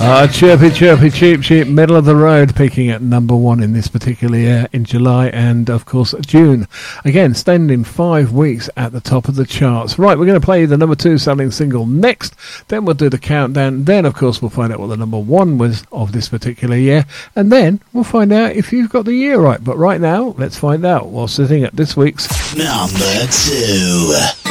Chirpy, chirpy, cheap, cheap, middle of the road, peaking at number 1 in this particular year in July and, of course, June. Again, standing 5 weeks at the top of the charts. Right, we're going to play the number 2 selling single next. Then we'll do the countdown. Then, of course, we'll find out what the number 1 was of this particular year. And then we'll find out if you've got the year right. But right now, let's find out what's sitting at this week's number 2.